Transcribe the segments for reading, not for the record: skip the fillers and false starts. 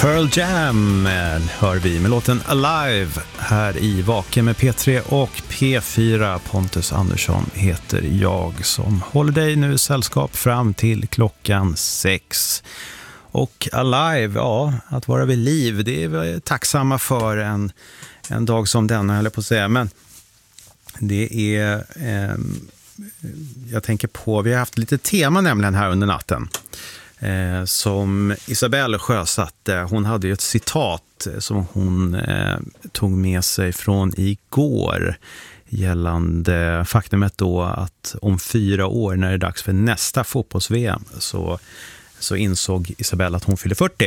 Pearl Jam hör vi med låten Alive här i Vaken med P3 och P4. Pontus Andersson heter jag som håller dig nu sällskap fram till klockan 6. Och Alive, ja, att vara vid liv, det är vi tacksamma för en dag som denna, höll jag på att säga. Men det är, jag tänker på, vi har haft lite tema nämligen här under natten. Som Isabelle sjösatte. Hon hade ju ett citat som hon tog med sig från igår gällande faktumet då att om 4 år när det är dags för nästa fotbolls-VM så insåg Isabelle att hon fyller 40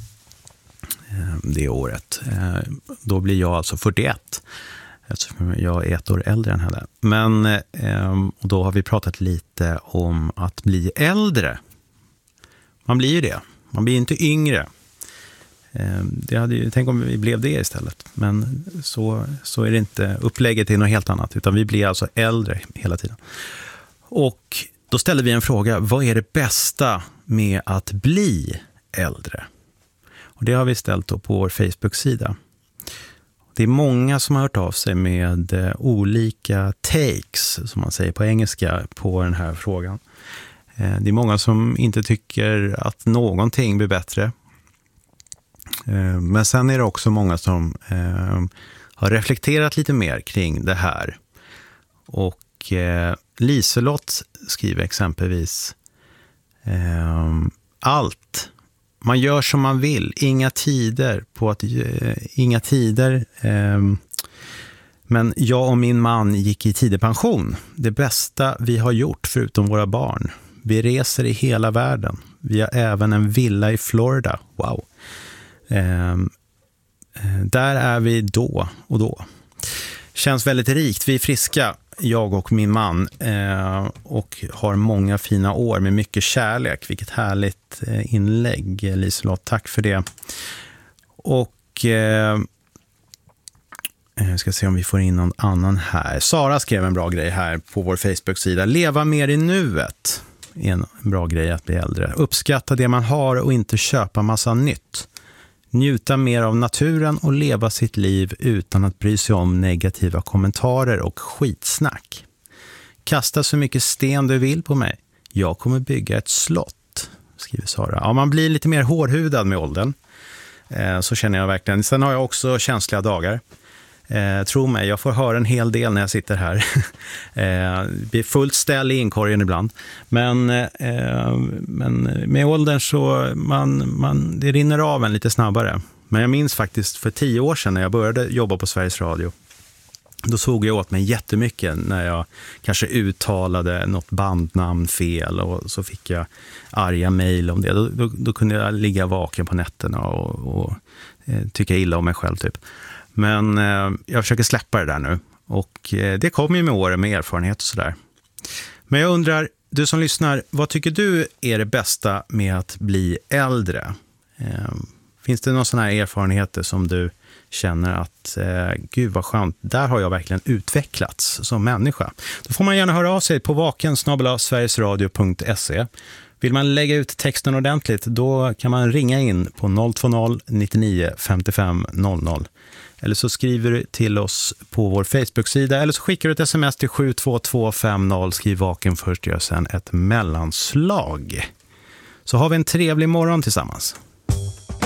det året. Då blir jag alltså 41 eftersom jag är 1 år äldre än henne. Men då har vi pratat lite om att bli äldre. Man blir ju det. Man blir inte yngre. Tänk om vi blev det istället. Men så är det inte. Upplägget är något helt annat. Utan vi blir alltså äldre hela tiden. Och då ställer vi en fråga. Vad är det bästa med att bli äldre? Och det har vi ställt då på vår Facebook-sida. Det är många som har hört av sig med olika takes, som man säger på engelska, på den här frågan. Det är många som inte tycker att någonting blir bättre. Men sen är det också många som har reflekterat lite mer kring det här. Och Liselott skriver exempelvis allt. Man gör som man vill. Inga tider. Men jag och min man gick i tidig pension. Det bästa vi har gjort förutom våra barn. Vi reser i hela världen. Vi har även en villa i Florida. Wow. Där är vi då och då. Känns väldigt rikt. Vi är friska, jag och min man. Och har många fina år med mycket kärlek. Vilket härligt inlägg, Liselott. Tack för det. Och jag ska se om vi får in någon annan här. Sara skrev en bra grej här på vår Facebook-sida. Leva mer i nuet. En bra grej att bli äldre. Uppskatta det man har och inte köpa massa nytt. Njuta mer av naturen och leva sitt liv utan att bry sig om negativa kommentarer och skitsnack. Kasta så mycket sten du vill på mig. Jag kommer bygga ett slott, skriver Sara. Ja, man blir lite mer hårdhudad med åldern. Så känner jag verkligen. Sen har jag också känsliga dagar. Tro mig, jag får höra en hel del när jag sitter här. Det blir fullt ställ i inkorgen ibland. Men med åldern så det rinner av en lite snabbare. Men jag minns faktiskt för 10 år sedan när jag började jobba på Sveriges Radio. Då såg jag åt mig jättemycket när jag kanske uttalade något bandnamn fel och så fick jag arga mejl om det. Då kunde jag ligga vaken på nätterna och tycka illa om mig själv typ. Men jag försöker släppa det där nu. Och det kommer ju med åren med erfarenhet och sådär. Men jag undrar, du som lyssnar, vad tycker du är det bästa med att bli äldre? Finns det någon sån här erfarenheter som du känner att gud vad skönt, där har jag verkligen utvecklats som människa? Då får man gärna höra av sig på vaken@sverigesradio.se. Vill man lägga ut texten ordentligt, då kan man ringa in på 020 99 55 00. Eller så skriver du till oss på vår Facebook-sida. Eller så skickar du ett sms till 72250. Skriv vaken först, gör sen ett mellanslag. Så har vi en trevlig morgon tillsammans.